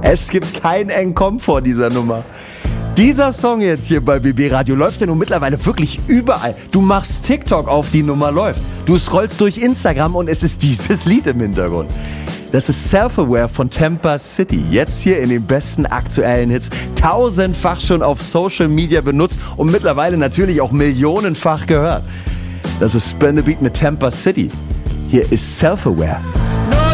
Es gibt kein Entkommen vor dieser Nummer. Dieser Song jetzt hier bei BB Radio läuft ja nun mittlerweile wirklich überall. Du machst TikTok auf, die Nummer läuft. Du scrollst durch Instagram und es ist dieses Lied im Hintergrund. Das ist Self-Aware von Tempa City. Jetzt hier in den besten aktuellen Hits. 1000-fach schon auf Social Media benutzt und mittlerweile natürlich auch millionenfach gehört. Das ist Spin the Beat mit Tempa City. Hier ist Self-Aware.